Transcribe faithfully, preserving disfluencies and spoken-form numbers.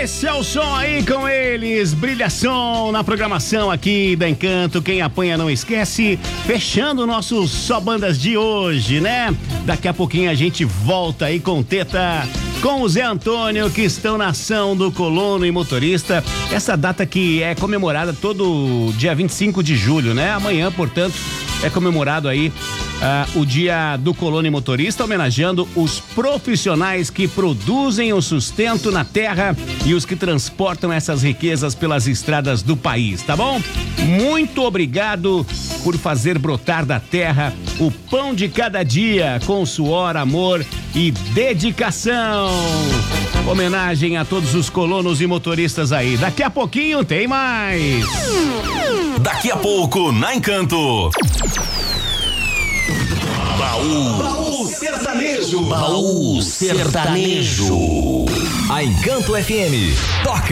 Esse é o som aí com eles, Brilhação na programação aqui da Encanto, quem apanha não esquece, fechando o nosso Só Bandas de hoje, né? Daqui a pouquinho a gente volta aí com Teta, com o Zé Antônio, que estão na ação do Colono e Motorista, essa data que é comemorada todo dia vinte e cinco de julho, né? Amanhã, portanto, é comemorado aí uh, o dia do Colono e Motorista, homenageando os profissionais que produzem o sustento na terra e os que transportam essas riquezas pelas estradas do país, tá bom? Muito obrigado por fazer brotar da terra o pão de cada dia com suor, amor e dedicação. Homenagem a todos os colonos e motoristas aí. Daqui a pouquinho tem mais. Daqui a pouco na Encanto. Baú. Baú Sertanejo. Baú Sertanejo. A Encanto F M toca